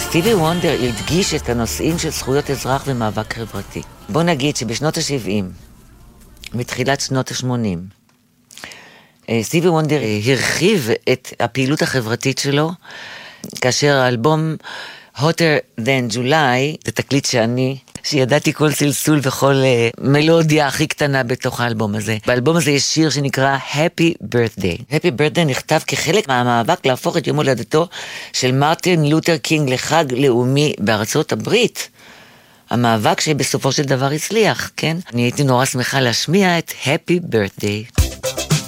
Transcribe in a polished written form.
סטיבי וונדר הדגיש את הנושאים של זכויות אזרח ומאבק חברתי. בוא נגיד שבשנות ה-70, מתחילת שנות ה-80, סטיבי וונדר הרחיב את הפעילות החברתית שלו, כאשר האלבום Hotter Than July, זה תקליט שידעתי כל סלסול וכל מלודיה הכי קטנה בתוך האלבום הזה. באלבום הזה יש שיר שנקרא Happy Birthday. Happy Birthday נכתב כחלק מהמאבק להפוך את יום הולדתו של מרטין לותר קינג לחג לאומי בארצות הברית. המאבק שבסופו של דבר הצליח, כן? אני הייתי נורא שמחה להשמיע את Happy Birthday.